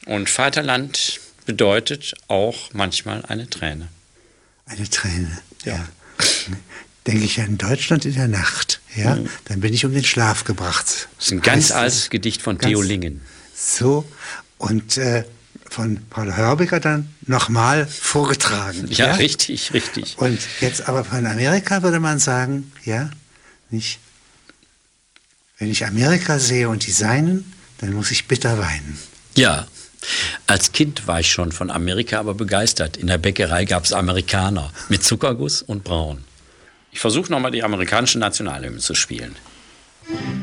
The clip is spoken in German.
Und Vaterland bedeutet auch manchmal eine Träne. Eine Träne, ja. Denke ich an Deutschland in der Nacht, ja, dann bin ich um den Schlaf gebracht. Das ist ein ganz altes Gedicht von Theo Lingen. So, und von Paul Hörbiger dann nochmal vorgetragen. Ja, richtig, richtig. Und jetzt aber von Amerika würde man sagen, ja, nicht? Wenn ich Amerika sehe und die Seinen, dann muss ich bitter weinen. Ja, als Kind war ich schon von Amerika aber begeistert. In der Bäckerei gab es Amerikaner mit Zuckerguss und Braun. Ich versuche nochmal die amerikanischen Nationalhymnen zu spielen.